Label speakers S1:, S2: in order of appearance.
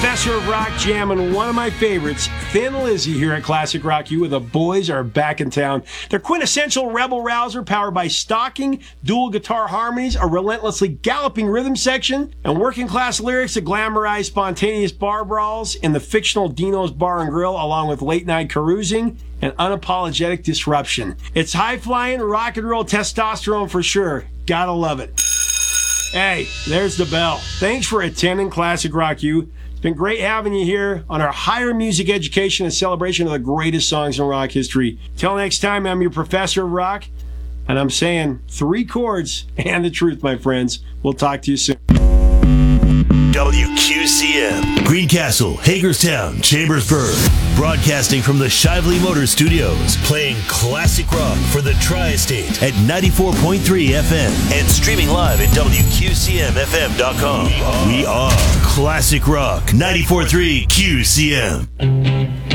S1: Professor of Rock jamming one of my favorites, Thin Lizzy, here at Classic Rock U, where the boys are back in town. Their quintessential rebel rouser powered by stocking, dual guitar harmonies, a relentlessly galloping rhythm section, and working class lyrics that glamorize spontaneous bar brawls in the fictional Dino's Bar and Grill, along with late night carousing and unapologetic disruption. It's high-flying rock and roll testosterone for sure. Gotta love it. Hey, there's the bell. Thanks for attending Classic Rock U. It's been great having you here on our higher music education and celebration of the greatest songs in rock history. Till next time, I'm your Professor of Rock, and I'm saying 3 chords and the truth, my friends. We'll talk to you soon.
S2: WQCM, Greencastle, Hagerstown, Chambersburg. Broadcasting from the Shively Motor Studios, playing classic rock for the Tri-State at 94.3 FM and streaming live at WQCMFM.com. We are Classic Rock 94.3 QCM.